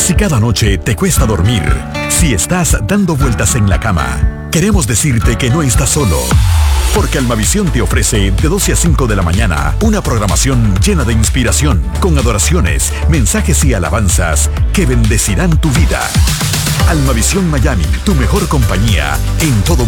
Si cada noche te cuesta dormir, si estás dando vueltas en la cama, queremos decirte que no estás solo. Porque Almavisión te ofrece de 12 a 5 de la mañana una programación llena de inspiración, con adoraciones, mensajes y alabanzas que bendecirán tu vida. Almavisión Miami, tu mejor compañía en todo